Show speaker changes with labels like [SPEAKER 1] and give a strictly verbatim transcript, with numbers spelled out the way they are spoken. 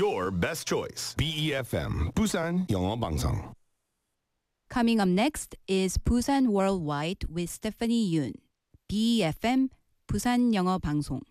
[SPEAKER 1] your best choice. B E F M, Busan 영어 방송.
[SPEAKER 2] Coming up next is Busan Worldwide with Stephanie Yoon. B E F M, 부산 영어 방송.